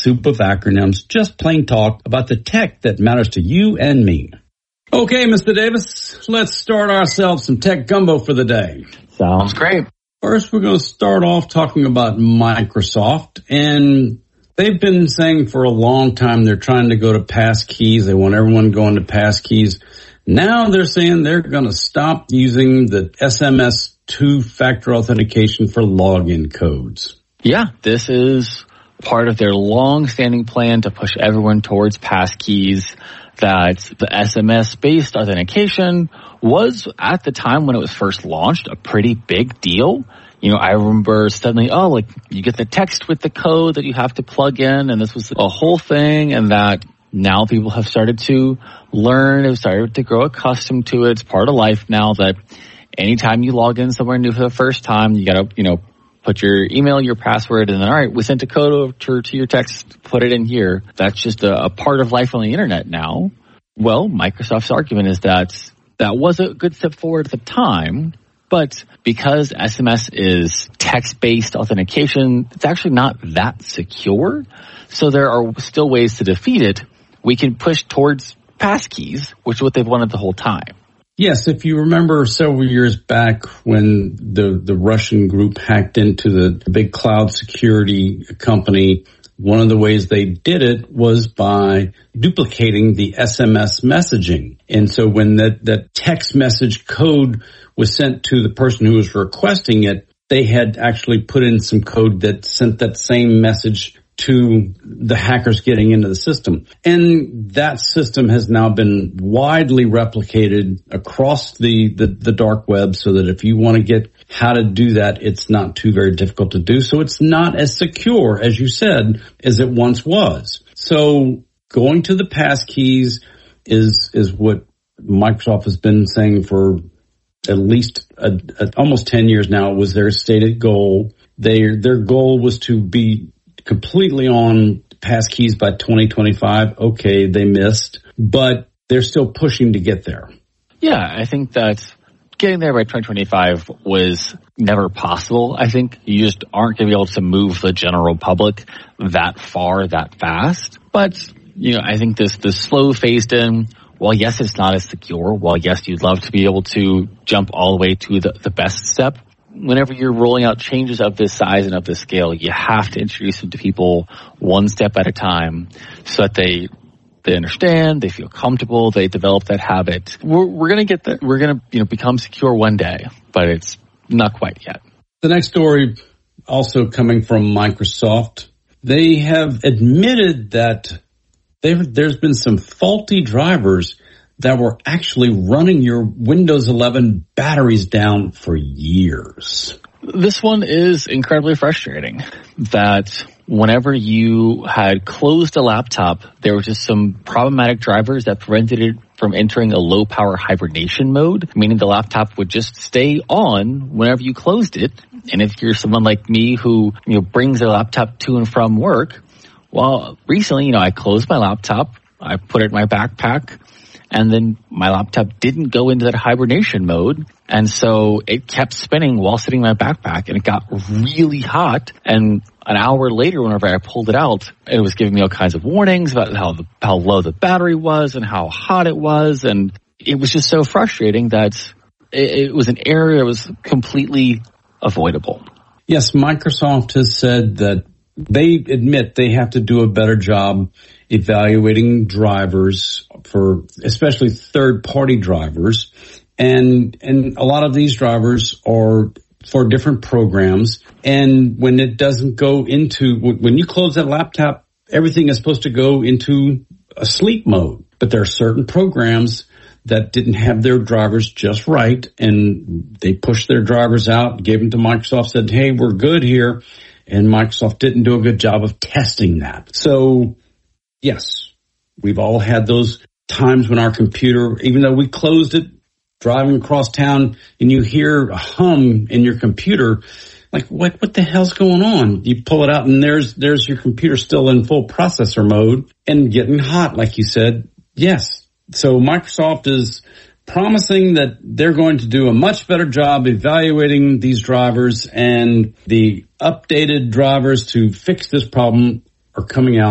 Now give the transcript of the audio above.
soup of acronyms, just plain talk about the tech that matters to you and me. Okay, Mr. Davis, let's start ourselves some tech gumbo for the day. Sounds great. First, we're going to start off talking about Microsoft, and they've been saying for a long time they're trying to go to passkeys. They want everyone going to passkeys. Now they're saying they're going to stop using the SMS two-factor authentication for login codes. Yeah, this is part of their long-standing plan to push everyone towards passkeys. That the SMS-based authentication was, at the time when it was first launched, a pretty big deal. You know, I remember suddenly, you get the text with the code that you have to plug in, and this was a whole thing, and that now people have started to learn, have started to grow accustomed to it. It's part of life now that anytime you log in somewhere new for the first time, you gotta, put your email, your password, and then, all right, we sent a code over to your text, put it in here. That's just a part of life on the internet now. Well, Microsoft's argument is that was a good step forward at the time, but because SMS is text-based authentication, it's actually not that secure. So there are still ways to defeat it. We can push towards passkeys, which is what they've wanted the whole time. Yes, if you remember several years back when the Russian group hacked into the big cloud security company, one of the ways they did it was by duplicating the SMS messaging. And so when that text message code was sent to the person who was requesting it, they had actually put in some code that sent that same message to the hackers getting into the system. And that system has now been widely replicated across the dark web so that if you want to get how to do that, it's not too very difficult to do. So it's not as secure, as you said, as it once was. So going to the passkeys is what Microsoft has been saying for at least almost 10 years now. It was their stated goal. Their goal was to be completely on passkeys by 2025. Okay, they missed, but they're still pushing to get there. Yeah, I think that getting there by 2025 was never possible. I think you just aren't going to be able to move the general public that far, that fast. But, I think this slow phased in, while yes, it's not as secure, while yes, you'd love to be able to jump all the way to the best step, whenever you're rolling out changes of this size and of this scale, you have to introduce them to people one step at a time so that they understand, they feel comfortable, they develop that habit. We're going to get there. We're going to become secure one day, but it's not quite yet. The next story also coming from Microsoft. They have admitted that there's been some faulty drivers that were actually running your Windows 11 batteries down for years. This one is incredibly frustrating, that whenever you had closed a laptop, there were just some problematic drivers that prevented it from entering a low-power hibernation mode, meaning the laptop would just stay on whenever you closed it. And if you're someone like me who brings a laptop to and from work, well, recently, I closed my laptop, I put it in my backpack, and then my laptop didn't go into that hibernation mode. And so it kept spinning while sitting in my backpack, and it got really hot. And an hour later, whenever I pulled it out, it was giving me all kinds of warnings about how low the battery was and how hot it was. And it was just so frustrating that it was an error that was completely avoidable. Yes, Microsoft has said that they admit they have to do a better job evaluating drivers for especially third-party drivers. And a lot of these drivers are for different programs. And when it doesn't go into, when you close that laptop, everything is supposed to go into a sleep mode. But there are certain programs that didn't have their drivers just right. And they pushed their drivers out, gave them to Microsoft, said, hey, we're good here. And Microsoft didn't do a good job of testing that. So, yes, we've all had those times when our computer, even though we closed it, driving across town, and you hear a hum in your computer, like, what the hell's going on? You pull it out, and there's your computer still in full processor mode and getting hot, like you said. Yes. So Microsoft is promising that they're going to do a much better job evaluating these drivers, and the updated drivers to fix this problem are coming out